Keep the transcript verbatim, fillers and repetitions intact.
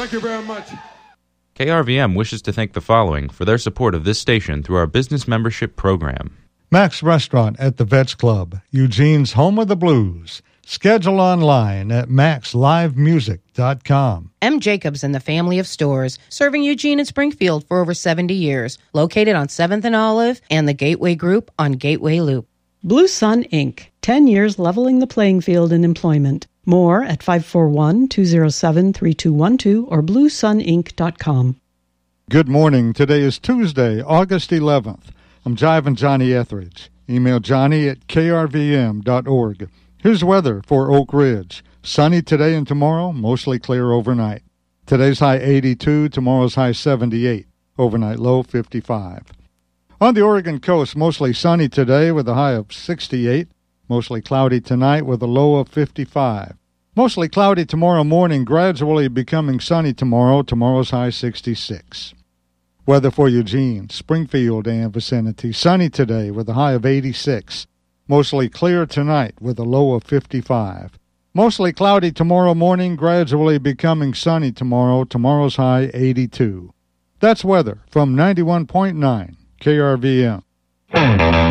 Thank you very much. K R V M wishes to thank the following for their support of this station through our business membership program. Max Restaurant at the Vets Club, Eugene's home of the blues. Schedule online at max live music dot com. M. Jacobs and the family of stores, serving Eugene and Springfield for over seventy years. Located on seventh and Olive and the Gateway Group on Gateway Loop. Blue Sun Incorporated. ten years leveling the playing field in employment. More at five four one, two zero seven, three two one two or blue sun inc dot com. Good morning. Today is Tuesday, August eleventh. I'm Jiving Johnny Etheridge. Email Johnny at k r v m dot org. Here's weather for Oak Ridge. Sunny today and tomorrow, mostly clear overnight. Today's high eighty-two, tomorrow's high seventy-eight. Overnight low fifty-five. On the Oregon coast, mostly sunny today with a high of sixty-eight. Mostly cloudy tonight with a low of fifty-five. Mostly cloudy tomorrow morning, gradually becoming sunny tomorrow. Tomorrow's high sixty-six. Weather for Eugene, Springfield, and vicinity. Sunny today with a high of eighty-six. Mostly clear tonight with a low of fifty-five. Mostly cloudy tomorrow morning, gradually becoming sunny tomorrow. Tomorrow's high eighty-two. That's weather from ninety-one point nine K R V M.